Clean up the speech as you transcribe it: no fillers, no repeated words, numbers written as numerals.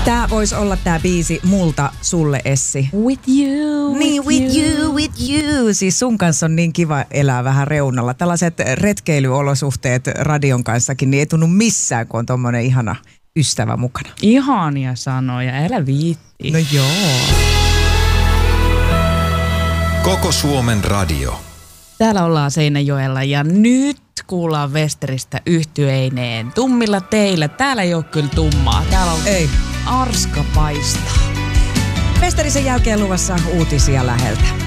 Tää voisi olla tää biisi multa sulle, Essi. With you, Niin, with you. Siis sun kanssa on niin kiva elää vähän reunalla. Tällaiset retkeilyolosuhteet radion kanssakin, niin ei tunnu missään, kun on tommonen ihana ystävä mukana. Ihania sanoja, älä viitti. No joo. Koko Suomen radio. Täällä ollaan Seinäjoella ja nyt kuullaan Westeristä yhtyeineen. Tummilla teillä. Täällä ei ole kyllä tummaa. Täällä on Ei. Arska paistaa. Westerisen jälkeen luvassa uutisia läheltä.